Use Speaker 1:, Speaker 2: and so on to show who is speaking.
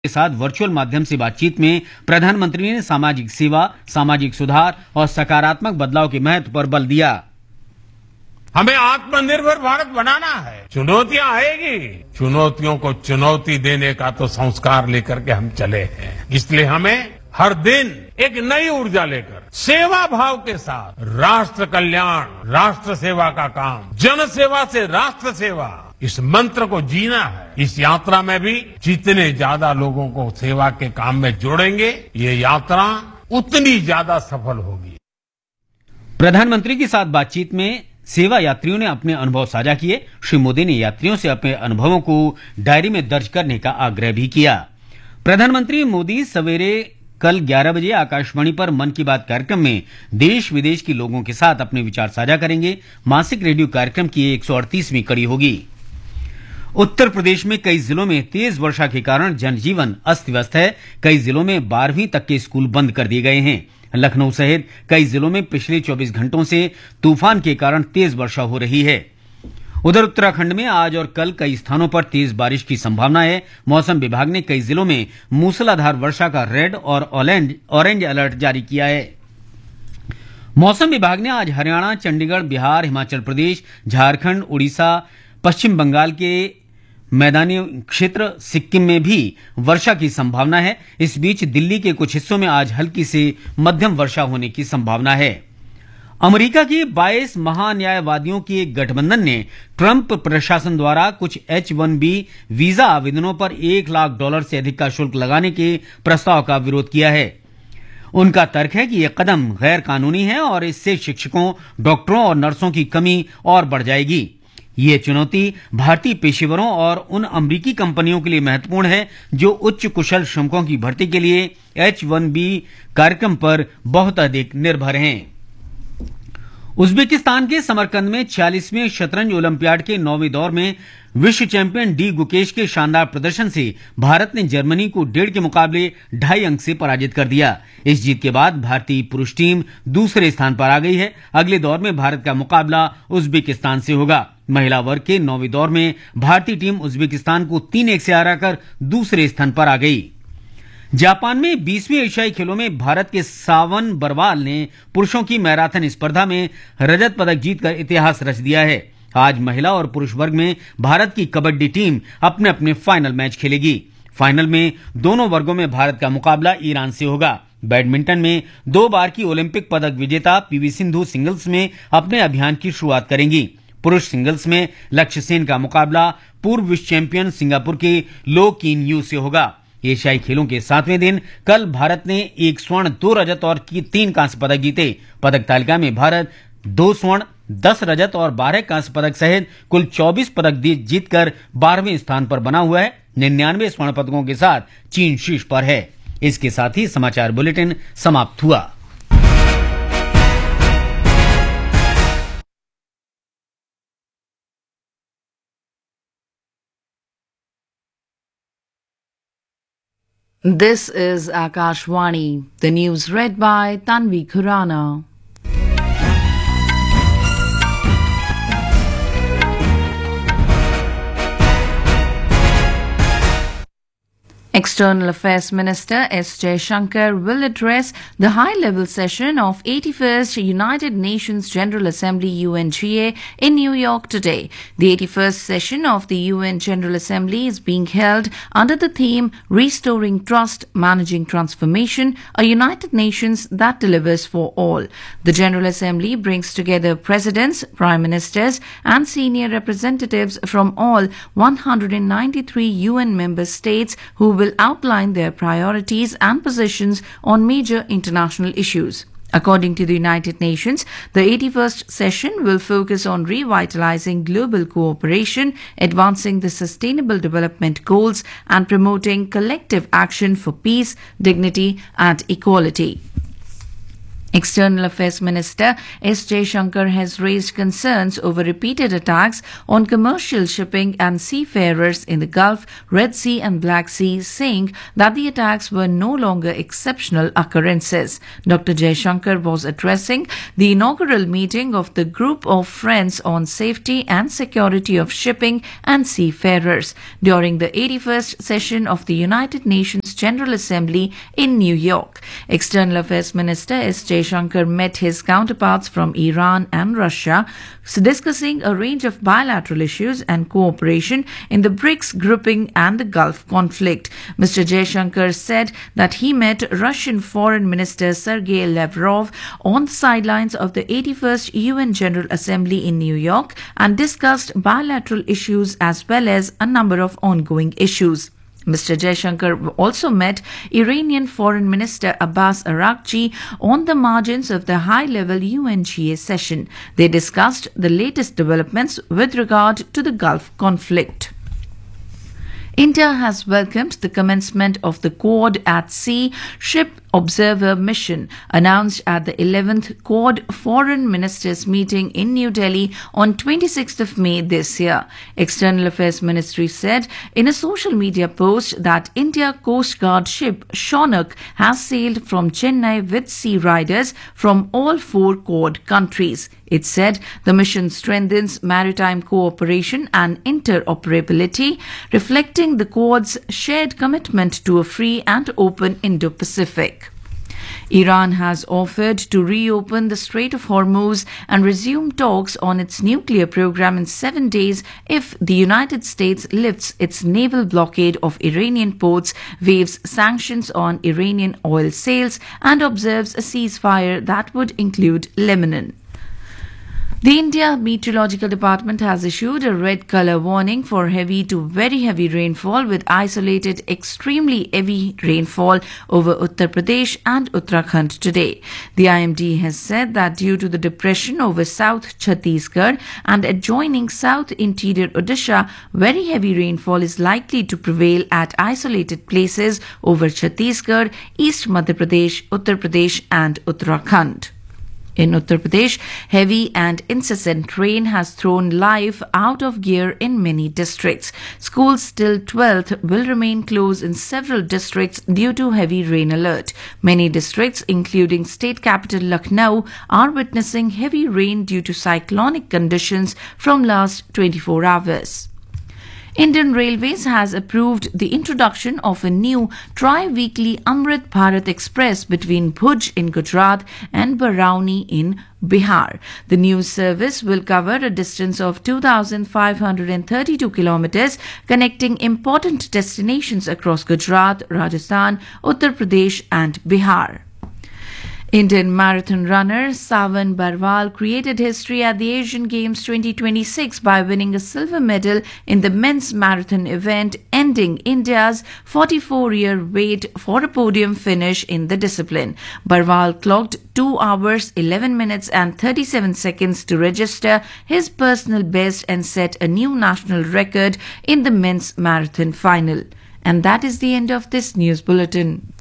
Speaker 1: के साथ वर्चुअल माध्यम से बातचीत में प्रधानमंत्री ने सामाजिक सेवा, सामाजिक सुधार और सकारात्मक बदलाव के महत्व पर बल दिया।
Speaker 2: हमें आत्मनिर्भर भारत बनाना है। चुनौतियां आएगी, चुनौतियों को चुनौती देने का तो संस्कार लेकर के हम चले हैं। इसलिए हमें हर दिन एक नई ऊर्जा लेकर सेवा भाव के साथ राष्ट्र कल्याण, राष्ट्र सेवा का काम, जन सेवा से राष्ट्र सेवा, इस मंत्र को जीना है। इस यात्रा में भी जितने ज्यादा लोगों को सेवा के काम में जोड़ेंगे, ये यात्रा उतनी ज्यादा सफल होगी।
Speaker 1: प्रधानमंत्री के साथ बातचीत में सेवा यात्रियों ने अपने अनुभव साझा किए। श्री मोदी ने यात्रियों से अपने अनुभवों को डायरी में दर्ज करने का आग्रह भी किया। प्रधानमंत्री मोदी सवेरे कल 11 बजे आकाशवाणी पर मन की बात कार्यक्रम में देश विदेश के लोगों के साथ अपने विचार साझा करेंगे। मासिक रेडियो कार्यक्रम की 138वीं कड़ी होगी। उत्तर प्रदेश में कई जिलों में तेज वर्षा के कारण जनजीवन अस्त व्यस्त है। कई जिलों में 12वीं तक के स्कूल बंद कर दिए गए हैं। लखनऊ सहित कई जिलों में पिछले 24 घंटों से तूफान के कारण तेज वर्षा हो रही है। उधर उत्तराखंड में आज और कल कई स्थानों पर तेज बारिश की संभावना है। मौसम विभाग ने कई जिलों में मूसलाधार वर्षा का रेड और ऑरेंज अलर्ट जारी किया है। मौसम विभाग ने आज हरियाणा, चंडीगढ़, बिहार, हिमाचल प्रदेश, झारखंड, उड़ीसा, पश्चिम बंगाल के मैदानी क्षेत्र, सिक्किम में भी वर्षा की संभावना है। इस बीच दिल्ली के कुछ हिस्सों में आज हल्की से मध्यम वर्षा होने की संभावना है। अमेरिका के 22 महान्यायवादियों के एक गठबंधन ने ट्रंप प्रशासन द्वारा कुछ H-1B वीजा आवेदनों पर $1 लाख से अधिक का शुल्क लगाने के प्रस्ताव का विरोध किया है। उनका तर्क है कि यह कदम गैर कानूनी है और इससे शिक्षकों, डॉक्टरों और नर्सों की कमी और बढ़ जाएगी। ये चुनौती भारतीय पेशेवरों और उन अमेरिकी कंपनियों के लिए महत्वपूर्ण है जो उच्च कुशल श्रमिकों की भर्ती के लिए H-1B कार्यक्रम पर बहुत अधिक निर्भर हैं। उज्बेकिस्तान के समरकंद में 46वें शतरंज ओलंपियाड के 9वें दौर में विश्व चैंपियन डी गुकेश के शानदार प्रदर्शन से भारत ने जर्मनी को 1.5 के मुकाबले 2.5 अंक से पराजित कर दिया। इस जीत के बाद भारतीय पुरुष टीम दूसरे स्थान पर आ गई है। अगले दौर में भारत का मुकाबला उज्बेकिस्तान से होगा। महिला वर्ग के 9वें दौर में भारतीय टीम उज्बेकिस्तान को 3-1 से हराकर दूसरे स्थान पर आ गई। जापान में 20वीं एशियाई खेलों में भारत के सावन बरवाल ने पुरुषों की मैराथन स्पर्धा में रजत पदक जीतकर इतिहास रच दिया है। आज महिला और पुरुष वर्ग में भारत की कबड्डी टीम अपने अपने फाइनल मैच खेलेगी। फाइनल में दोनों वर्गों में भारत का मुकाबला ईरान से होगा। बैडमिंटन में 2 बार की ओलंपिक पदक विजेता पीवी सिंधु सिंगल्स में अपने अभियान की शुरुआत करेंगी। पुरुष सिंगल्स में लक्ष्य सेन का मुकाबला पूर्व विश्व चैंपियन सिंगापुर के लो किन यू से होगा। एशियाई खेलों के 7वें दिन कल भारत ने 1 स्वर्ण, 2 रजत और 3 कांस्य पदक जीते। पदक तालिका में भारत 2 स्वर्ण, 10 रजत और 12 कांस्य पदक सहित कुल 24 पदक जीतकर 12वें स्थान पर बना हुआ है। 99 स्वर्ण पदकों के साथ चीन शीर्ष पर है। इसके साथ ही समाचार बुलेटिन समाप्त हुआ।
Speaker 3: This is Akashvani. The news read by Tanvi Khurana. External Affairs Minister S. Jaishankar will address the high-level session of 81st United Nations General Assembly UNGA in New York today. The 81st session of the UN General Assembly is being held under the theme Restoring Trust, Managing Transformation, a United Nations that delivers for all. The General Assembly brings together presidents, prime ministers and senior representatives from all 193 UN member states who will outline their priorities and positions on major international issues. According to the United Nations, the 81st session will focus on revitalizing global cooperation, advancing the Sustainable Development Goals, and promoting collective action for peace, dignity, and equality. External Affairs Minister S. Jaishankar has raised concerns over repeated attacks on commercial shipping and seafarers in the Gulf, Red Sea and Black Sea, saying that the attacks were no longer exceptional occurrences. Dr. Jaishankar was addressing the inaugural meeting of the Group of Friends on Safety and Security of Shipping and Seafarers during the 81st session of the United Nations General Assembly in New York. External Affairs Minister S. Jaishankar met his counterparts from Iran and Russia, discussing a range of bilateral issues and cooperation in the BRICS grouping and the Gulf conflict. Mr. Jaishankar said that he met Russian Foreign Minister Sergei Lavrov on the sidelines of the 81st UN General Assembly in New York and discussed bilateral issues as well as a number of ongoing issues. Mr. Jaishankar also met Iranian Foreign Minister Abbas Araghchi on the margins of the high-level UNGA session. They discussed the latest developments with regard to the Gulf conflict. India has welcomed the commencement of the Quad at Sea Ship Observer Mission announced at the 11th Quad Foreign Ministers meeting in New Delhi on 26th of May this year. External Affairs Ministry said in a social media post that India Coast Guard ship Shaunak has sailed from Chennai with sea riders from all 4 Quad countries. It said the mission strengthens maritime cooperation and interoperability, reflecting the Quad's shared commitment to a free and open Indo-Pacific. Iran has offered to reopen the Strait of Hormuz and resume talks on its nuclear program in 7 days if the United States lifts its naval blockade of Iranian ports, waives sanctions on Iranian oil sales, and observes a ceasefire that would include Lebanon. The India Meteorological Department has issued a red color warning for heavy to very heavy rainfall with isolated extremely heavy rainfall over Uttar Pradesh and Uttarakhand today. The IMD has said that due to the depression over South Chhattisgarh and adjoining South Interior Odisha, very heavy rainfall is likely to prevail at isolated places over Chhattisgarh, East Madhya Pradesh, Uttar Pradesh and Uttarakhand. In Uttar Pradesh, heavy and incessant rain has thrown life out of gear in many districts. Schools till 12th will remain closed in several districts due to heavy rain alert. Many districts, including state capital Lucknow, are witnessing heavy rain due to cyclonic conditions from last 24 hours. Indian Railways has approved the introduction of a new tri-weekly Amrit Bharat Express between Bhuj in Gujarat and Barauni in Bihar. The new service will cover a distance of 2,532 kilometers, connecting important destinations across Gujarat, Rajasthan, Uttar Pradesh and Bihar. Indian marathon runner Savan Barwal created history at the Asian Games 2026 by winning a silver medal in the men's marathon event, ending India's 44-year wait for a podium finish in the discipline. Barwal clocked 2 hours, 11 minutes and 37 seconds to register his personal best and set a new national record in the men's marathon final. And that is the end of this news bulletin.